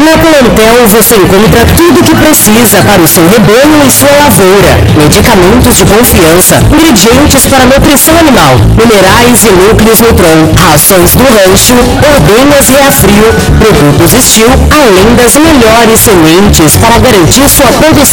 Na Plantel você encontra tudo o que precisa para o seu rebanho e sua lavoura. Medicamentos de confiança, ingredientes para nutrição animal, minerais e núcleos Nutron, rações do rancho, ordenhas Reafrio, produtos Estil, além das melhores sementes para garantir sua produção